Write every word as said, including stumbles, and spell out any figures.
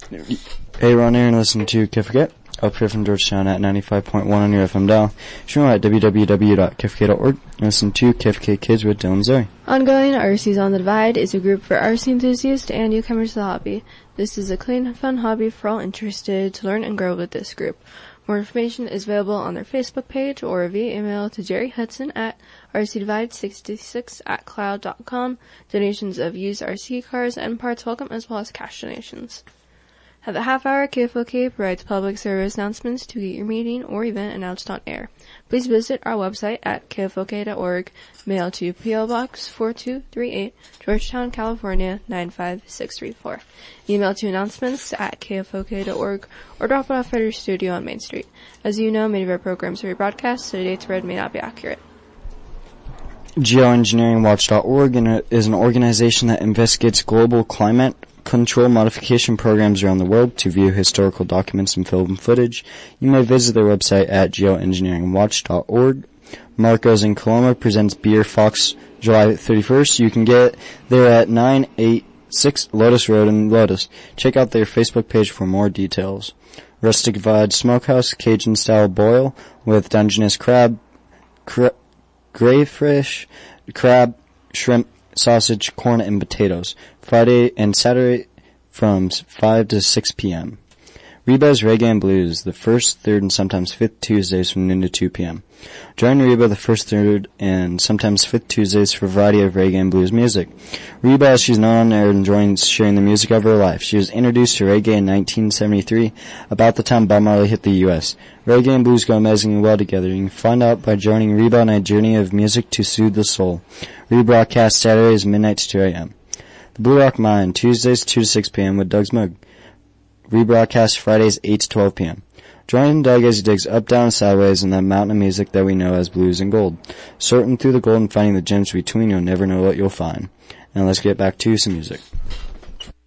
Hey, Ron here, and listen to Kifkit, up here from Georgetown at ninety-five point one on your F M dial. Stream at w w w dot kifkit dot org. Listen to Kifkit Kids with Dylan and Zoe. Ongoing, R C's On the Divide is a group for R C enthusiasts and newcomers to the hobby. This is a clean, fun hobby for all interested to learn and grow with this group. More information is available on their Facebook page or via email to Jerry Hudson at r c divide sixty-six at cloud dot com. Donations of used R C cars and parts welcome, as well as cash donations. At the half hour, K F O K provides public service announcements to get your meeting or event announced on air. Please visit our website at k f o k dot org. Mail to P O Box four two three eight, Georgetown, California nine five six three four. Email to announcements at k f o k dot org or drop it off at our studio on Main Street. As you know, many of our programs are rebroadcast, so the dates read may not be accurate. geoengineering watch dot org is an organization that investigates global climate control modification programs around the world. To view historical documents and film footage, you may visit their website at geoengineering watch dot org. Marco's in Coloma presents Beer Fox July thirty-first. You can get there at nine eighty-six Lotus Road in Lotus. Check out their Facebook page for more details. Rustic Vide Smokehouse Cajun-style boil with Dungeness crab, cra- crayfish, crab, shrimp, sausage, corn, and potatoes. Friday and Saturday from five to six p.m. Reba's Reggae and Blues, the first, third, and sometimes fifth Tuesdays from noon to two p.m. Join Reba the first, third, and sometimes fifth Tuesdays for a variety of reggae and blues music. Reba, as she's known, and enjoys sharing the music of her life. She was introduced to reggae in nineteen seventy-three, about the time Bob Marley hit the U S Reggae and blues go amazingly well together. You can find out by joining Reba on a journey of music to soothe the soul. Rebroadcast Saturdays midnight to two a.m. The Blue Rock Mine, Tuesdays two to six p.m. with Doug's Mug. Rebroadcast Fridays eight to twelve p.m. Join Doug as he digs up, down, and sideways in that mountain of music that we know as blues and gold. Sorting through the gold and finding the gems between, you'll never know what you'll find. Now let's get back to some music.